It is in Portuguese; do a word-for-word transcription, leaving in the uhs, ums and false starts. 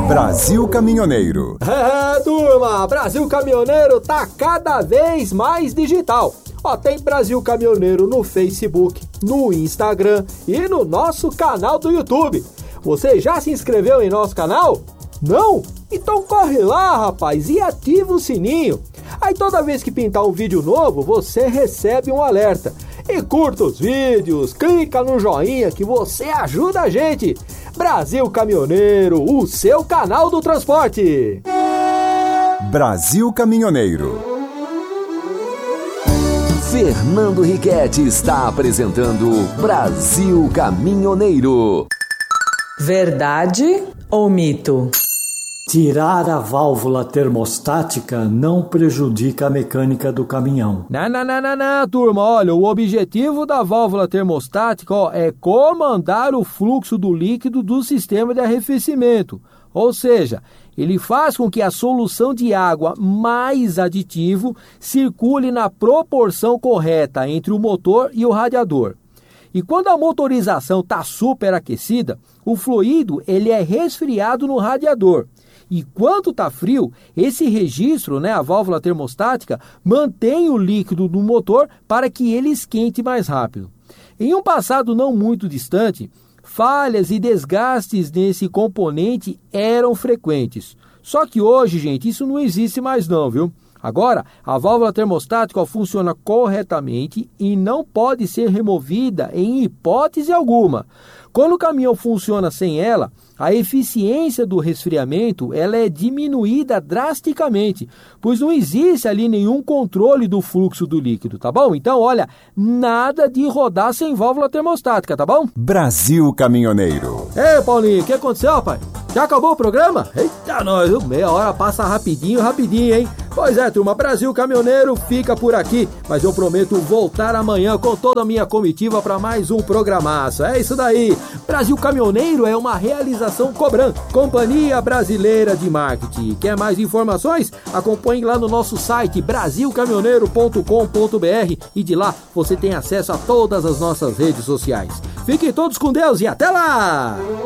Brasil Caminhoneiro. É, turma, Brasil Caminhoneiro tá cada vez mais digital. Ó, tem Brasil Caminhoneiro no Facebook, no Instagram e no nosso canal do YouTube. Você já se inscreveu em nosso canal? Não? Então corre lá, rapaz, e ativa o sininho. Aí toda vez que pintar um vídeo novo, você recebe um alerta. E curta os vídeos, clica no joinha que você ajuda a gente. Brasil Caminhoneiro, o seu canal do transporte. Brasil Caminhoneiro. Fernando Riquetti está apresentando Brasil Caminhoneiro. Verdade ou mito? Tirar a válvula termostática não prejudica a mecânica do caminhão. Não, não, não, não, não, turma. Olha, o objetivo da válvula termostática ó, é comandar o fluxo do líquido do sistema de arrefecimento. Ou seja, ele faz com que a solução de água mais aditivo circule na proporção correta entre o motor e o radiador. E quando a motorização está superaquecida, o fluido ele é resfriado no radiador. E quando está frio, esse registro, né, a válvula termostática, mantém o líquido do motor para que ele esquente mais rápido. Em um passado não muito distante, falhas e desgastes nesse componente eram frequentes. Só que hoje, gente, isso não existe mais não, viu? Agora, a válvula termostática funciona corretamente e não pode ser removida em hipótese alguma. Quando o caminhão funciona sem ela, a eficiência do resfriamento ela é diminuída drasticamente, pois não existe ali nenhum controle do fluxo do líquido, tá bom? Então, olha, nada de rodar sem válvula termostática, tá bom? Brasil Caminhoneiro. Ei, Paulinho, o que aconteceu, rapaz? Já acabou o programa? Eita, nós, viu? Meia hora passa rapidinho, rapidinho, hein? Pois é, turma, Brasil Caminhoneiro fica por aqui, mas eu prometo voltar amanhã com toda a minha comitiva para mais um programaço. É isso daí. Brasil Caminhoneiro é uma realização Cobran, Companhia Brasileira de Marketing. Quer mais informações? Acompanhe lá no nosso site brasil caminhoneiro ponto com ponto b r e de lá você tem acesso a todas as nossas redes sociais. Fiquem todos com Deus e até lá!